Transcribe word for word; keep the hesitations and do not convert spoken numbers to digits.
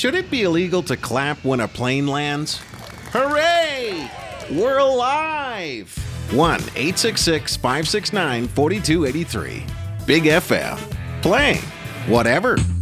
Should it be illegal to clap when a plane lands? Hooray! We're alive! one eight six six, five six nine, four two eight three. Big F M. Playing whatever.